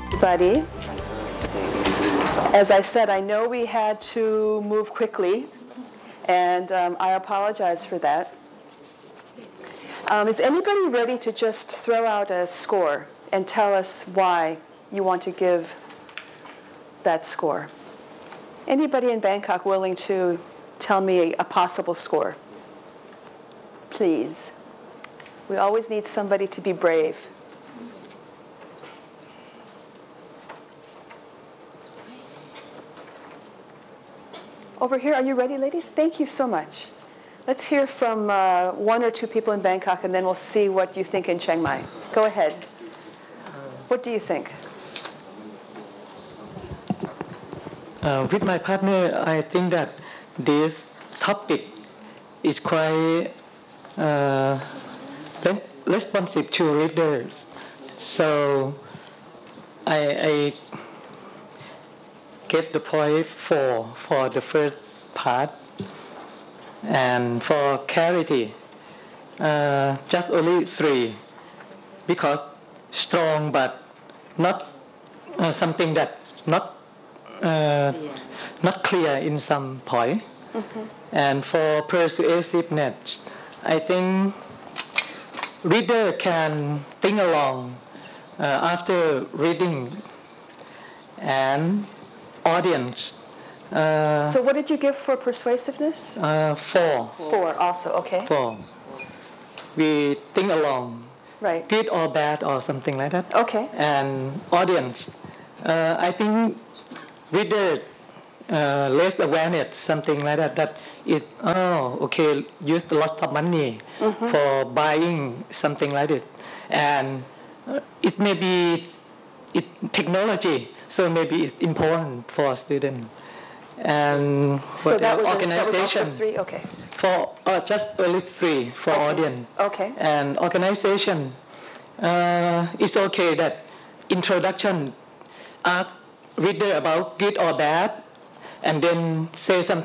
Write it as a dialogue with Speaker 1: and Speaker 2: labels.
Speaker 1: Buddy, as I said, I know we had to move quickly, and I apologize for that. Is anybody ready to just throw out a score and tell us why you want to give that score? Anybody in Bangkok willing to tell me a possible score? Please. We always need somebody to be brave. Over here, are you ready, ladies? Thank you so much. Let's hear from one or two people in Bangkok, and then we'll see what you think in Chiang Mai. Go ahead. What do you think?
Speaker 2: With my partner, I think that this topic is quite responsive to readers. So I get the point 4 for the first part. And for clarity, just only 3, because strong but not something that not clear in some point. Mm-hmm. And for persuasiveness, I think reader can think along after reading, and audience.
Speaker 1: So what did you give for persuasiveness?
Speaker 2: 4.
Speaker 1: 4 also, okay.
Speaker 2: 4. We think along.
Speaker 1: Right.
Speaker 2: Good or bad or something like that.
Speaker 1: Okay.
Speaker 2: And audience. I think reader less awareness, something like that. That is, used a lot of money for buying something like it. And it may be technology, so maybe it's important for students. And
Speaker 1: so that was
Speaker 2: organization.
Speaker 1: That was also 3? Okay.
Speaker 2: For just only 3 for audience.
Speaker 1: Okay.
Speaker 2: And organization, it's okay that introduction ask reader about good or bad, and then say something